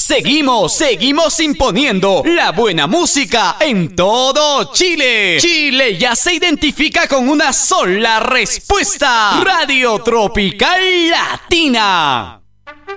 Seguimos imponiendo la buena música en todo Chile. Chile ya se identifica con una sola respuesta: Radio Tropical Latina.